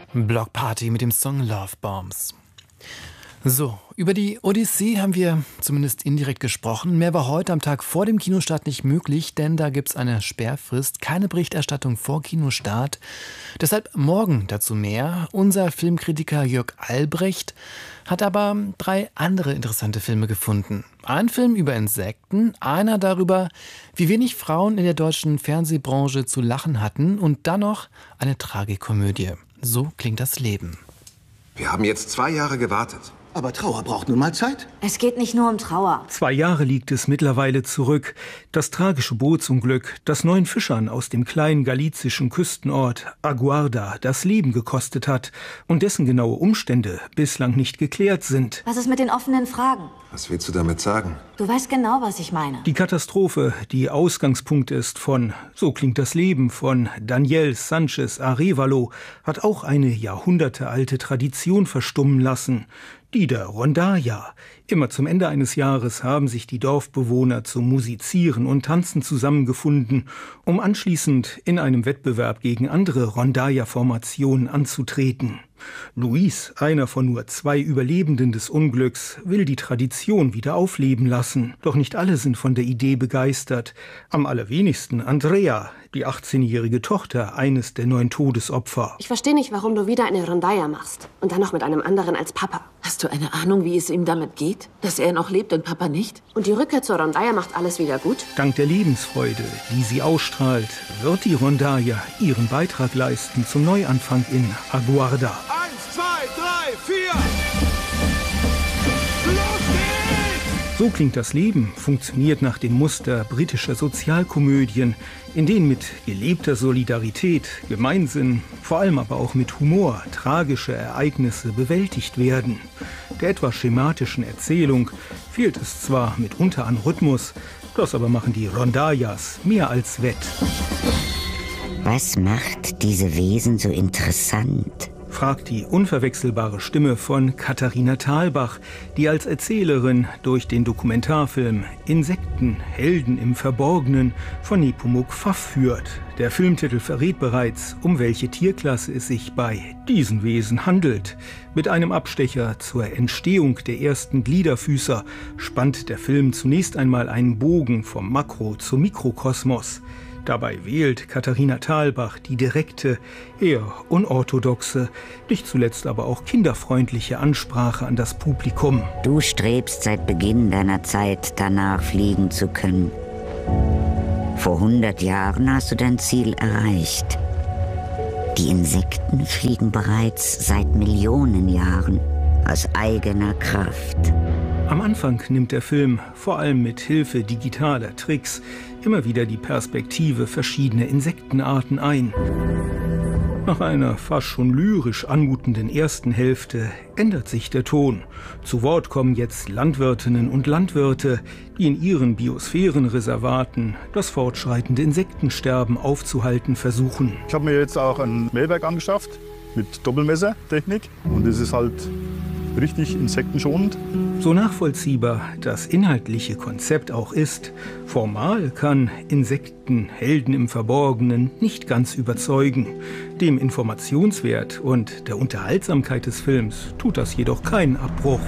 Blockparty mit dem Song Love Bombs. So, über die Odyssee haben wir zumindest indirekt gesprochen. Mehr war heute am Tag vor dem Kinostart nicht möglich, denn da gibt es eine Sperrfrist, keine Berichterstattung vor Kinostart. Deshalb morgen dazu mehr. Unser Filmkritiker Jörg Albrecht hat aber 3 andere interessante Filme gefunden. Ein Film über Insekten, einer darüber, wie wenig Frauen in der deutschen Fernsehbranche zu lachen hatten und dann noch eine Tragikomödie. So klingt das Leben. Wir haben jetzt 2 Jahre gewartet. Aber Trauer braucht nun mal Zeit. Es geht nicht nur um Trauer. 2 Jahre liegt es mittlerweile zurück. Das tragische Bootsunglück, das 9 Fischern aus dem kleinen galizischen Küstenort Aguarda das Leben gekostet hat und dessen genaue Umstände bislang nicht geklärt sind. Was ist mit den offenen Fragen? Was willst du damit sagen? Du weißt genau, was ich meine. Die Katastrophe, die Ausgangspunkt ist von So klingt das Leben von Daniel Sanchez Arevalo, hat auch eine jahrhundertealte Tradition verstummen lassen. Die der Rondalla. Immer zum Ende eines Jahres haben sich die Dorfbewohner zum Musizieren und Tanzen zusammengefunden, um anschließend in einem Wettbewerb gegen andere Rondalla-Formationen anzutreten. Luis, einer von nur 2 Überlebenden des Unglücks, will die Tradition wieder aufleben lassen. Doch nicht alle sind von der Idee begeistert. Am allerwenigsten Andrea, die 18-jährige Tochter eines der 9 Todesopfer. Ich verstehe nicht, warum du wieder eine Rondalla machst. Und dann noch mit einem anderen als Papa. Hast du eine Ahnung, wie es ihm damit geht? Dass er noch lebt und Papa nicht? Und die Rückkehr zur Rondalla macht alles wieder gut? Dank der Lebensfreude, die sie ausstrahlt, wird die Rondalla ihren Beitrag leisten zum Neuanfang in Aguarda. 1, 2, 3, 4. So klingt das Leben funktioniert nach dem Muster britischer Sozialkomödien, in denen mit gelebter Solidarität, Gemeinsinn, vor allem aber auch mit Humor tragische Ereignisse bewältigt werden. Der etwas schematischen Erzählung fehlt es zwar mitunter an Rhythmus, das aber machen die Rondallas mehr als wett. Was macht diese Wesen so interessant? Fragt die unverwechselbare Stimme von Katharina Thalbach, die als Erzählerin durch den Dokumentarfilm Insekten, Helden im Verborgenen von Nepomuk Pfaff führt. Der Filmtitel verrät bereits, um welche Tierklasse es sich bei diesen Wesen handelt. Mit einem Abstecher zur Entstehung der ersten Gliederfüßer spannt der Film zunächst einmal einen Bogen vom Makro- zum Mikrokosmos. Dabei wählt Katharina Thalbach die direkte, eher unorthodoxe, nicht zuletzt aber auch kinderfreundliche Ansprache an das Publikum. Du strebst seit Beginn deiner Zeit danach, fliegen zu können. Vor 100 Jahren hast du dein Ziel erreicht. Die Insekten fliegen bereits seit Millionen Jahren aus eigener Kraft. Am Anfang nimmt der Film, vor allem mit Hilfe digitaler Tricks, immer wieder die Perspektive verschiedener Insektenarten ein. Nach einer fast schon lyrisch anmutenden ersten Hälfte ändert sich der Ton. Zu Wort kommen jetzt Landwirtinnen und Landwirte, die in ihren Biosphärenreservaten das fortschreitende Insektensterben aufzuhalten versuchen. Ich habe mir jetzt auch ein Mähwerk angeschafft mit Doppelmessertechnik und es ist halt richtig insektenschonend. So nachvollziehbar das inhaltliche Konzept auch ist, formal kann Insekten, Helden im Verborgenen nicht ganz überzeugen. Dem Informationswert und der Unterhaltsamkeit des Films tut das jedoch keinen Abbruch.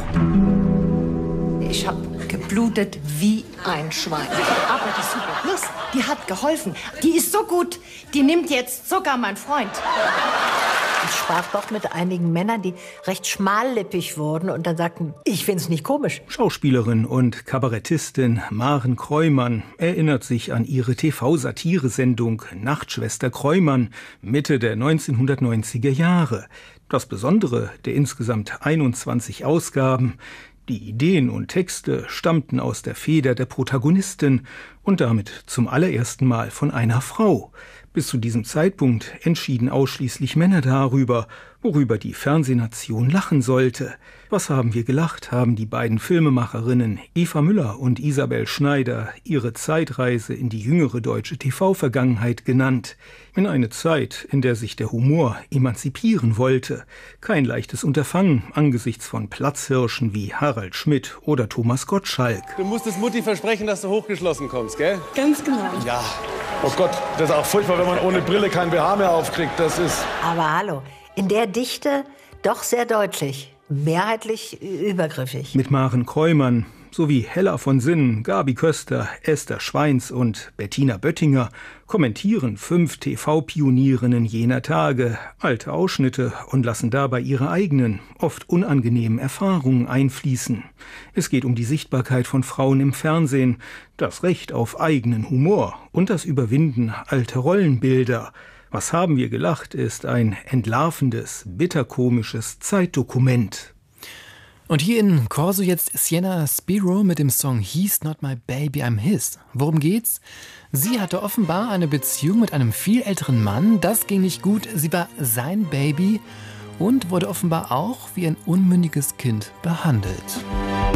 Ich habe geblutet wie ein Schwein. Aber die Super Plus, die hat geholfen. Die ist so gut, die nimmt jetzt sogar mein Freund. Ich sprach doch mit einigen Männern, die recht schmallippig wurden und dann sagten, ich find's nicht komisch. Schauspielerin und Kabarettistin Maren Kreumann erinnert sich an ihre TV-Satiresendung Nachtschwester Kreumann Mitte der 1990er Jahre. Das Besondere der insgesamt 21 Ausgaben: die Ideen und Texte stammten aus der Feder der Protagonistin und damit zum allerersten Mal von einer Frau. Bis zu diesem Zeitpunkt entschieden ausschließlich Männer darüber, worüber die Fernsehnation lachen sollte. Was haben wir gelacht, haben die beiden Filmemacherinnen Eva Müller und Isabel Schneider ihre Zeitreise in die jüngere deutsche TV-Vergangenheit genannt. In eine Zeit, in der sich der Humor emanzipieren wollte. Kein leichtes Unterfangen angesichts von Platzhirschen wie Harald Schmidt oder Thomas Gottschalk. Du musstest Mutti versprechen, dass du hochgeschlossen kommst, gell? Ganz genau. Ja. Oh Gott, das ist auch furchtbar, wenn man ohne Brille kein BH mehr aufkriegt. Das ist... Aber hallo, in der Dichte doch sehr deutlich, mehrheitlich übergriffig. Mit Maren Kreumann sowie Hella von Sinnen, Gabi Köster, Esther Schweins und Bettina Böttinger kommentieren 5 TV-Pionierinnen jener Tage alte Ausschnitte und lassen dabei ihre eigenen, oft unangenehmen Erfahrungen einfließen. Es geht um die Sichtbarkeit von Frauen im Fernsehen, das Recht auf eigenen Humor und das Überwinden alter Rollenbilder. Was haben wir gelacht ist ein entlarvendes, bitterkomisches Zeitdokument. Und hier in Corso jetzt Sienna Spiro mit dem Song He's Not My Baby, I'm His. Worum geht's? Sie hatte offenbar eine Beziehung mit einem viel älteren Mann. Das ging nicht gut. Sie war sein Baby und wurde offenbar auch wie ein unmündiges Kind behandelt.